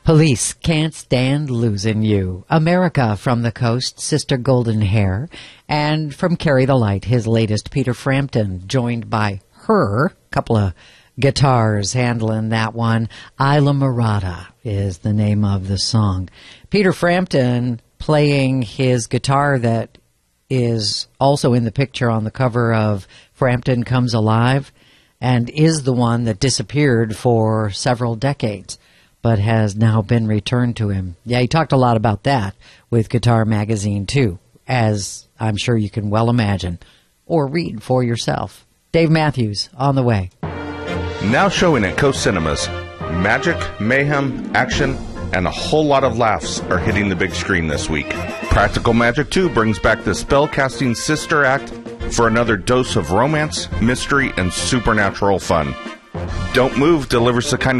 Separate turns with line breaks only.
Police Can't Stand Losing You. America from the Coast, Sister Golden Hair. And from Carry the Light, his latest, Peter Frampton, joined by her, couple of guitars handling that one. Isla Morada is the name of the song. Peter Frampton playing his guitar that is also in the picture on the cover of Frampton Comes Alive and is the one that disappeared for several decades, but has now been returned to him. Yeah, he talked a lot about that with Guitar Magazine, too, as I'm sure you can well imagine, or read for yourself. Dave Matthews, on the way.
Now showing at Coast Cinemas, magic, mayhem, action, and a whole lot of laughs are hitting the big screen this week. Practical Magic 2 brings back the spell-casting sister act for another dose of romance, mystery, and supernatural fun. Don't Move delivers the kind of